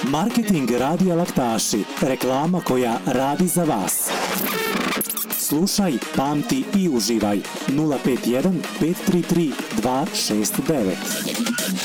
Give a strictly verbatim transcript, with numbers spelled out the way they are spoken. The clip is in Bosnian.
Marketing Radija Laktaši. Reklama koja radi za vas. Slušaj, pamti i uživaj. nula pet jedan pet tri tri dva šest devet.